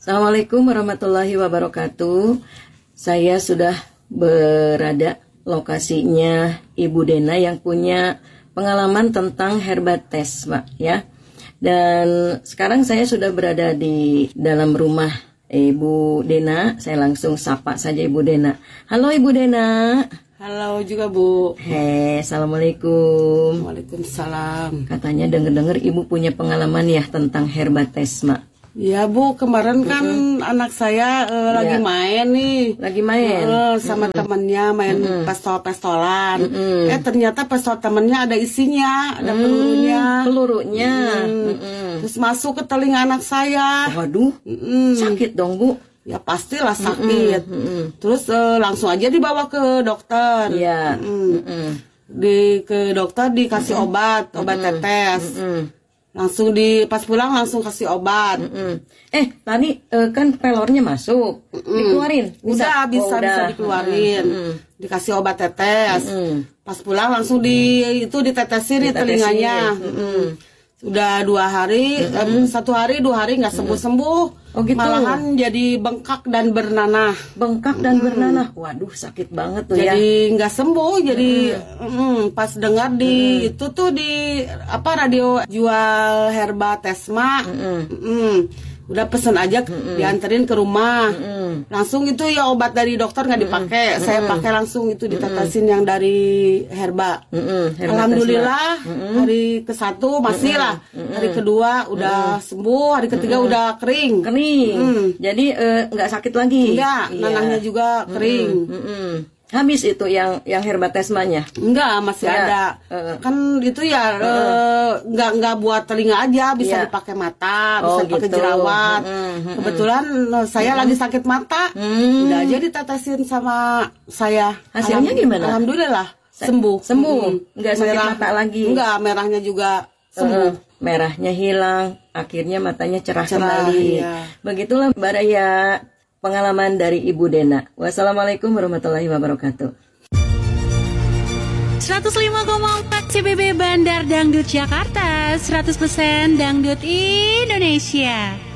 Assalamualaikum warahmatullahi wabarakatuh. Saya sudah berada lokasinya Ibu Dena yang punya pengalaman tentang herbates, Pak, ya. Dan sekarang saya sudah berada di dalam rumah Ibu Dena. Saya langsung sapa saja Ibu Dena. Halo Ibu Dena. Halo juga Bu. Assalamualaikum. Waalaikumsalam. Katanya dengar-dengar Ibu punya pengalaman ya tentang herbates, Mak. Ya Bu, kemarin kan anak saya lagi main nih. Lagi main? Sama temennya main pistol-pistolan. Ternyata pistol temennya ada isinya, ada pelurunya. Pelurunya. Terus masuk ke telinga anak saya. Waduh, sakit dong Bu. Ya pastilah sakit. Terus langsung aja dibawa ke dokter. Iya. Ke dokter dikasih obat tetes. Langsung pas pulang langsung kasih obat. Tadi kan pelornya masuk, dikeluarin. Bisa dikeluarin. Dikasih obat tetes. Pas pulang langsung ditetesin di telinganya. Udah 2 hari, 1 hari 2 hari nggak sembuh. Oh gitu. Malahan jadi bengkak dan bernanah. Bengkak dan bernanah. Waduh, sakit banget tuh ya. Jadi nggak sembuh. Jadi pas dengar di radio jual herbatesma, udah pesen aja dianterin ke rumah. Langsung itu ya obat dari dokter nggak dipakai. Saya pakai langsung itu ditetesin yang dari herba. Alhamdulillah hari ke-1 masih lah. Hari kedua udah sembuh. Hari ketiga udah kering. Jadi nggak sakit lagi. Enggak, nanahnya juga kering. Habis itu yang herbatesmanya? Enggak, masih ada. Kan itu ya enggak buat telinga aja, bisa dipakai mata, bisa dipakai jerawat. Kebetulan saya lagi sakit mata. Udah aja ditetesin sama saya. Hasilnya gimana? Alhamdulillah sembuh. Enggak sakit mata lagi. Enggak, merahnya juga sembuh. Merahnya hilang, akhirnya matanya cerah kembali. Iya. Begitulah Mbak Raya, pengalaman dari Ibu Dena. Wassalamualaikum warahmatullahi wabarakatuh. 105,4 CBB Bandar Dangdut Jakarta, 100% Dangdut Indonesia.